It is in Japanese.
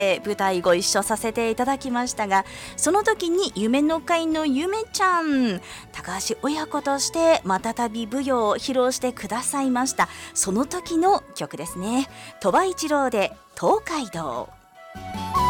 舞台ご一緒させていただきましたが、その時に夢の会のゆめちゃん、高橋親子としてまたたび舞踊を披露してくださいました。その時の曲ですね。鳥羽一郎で東海道。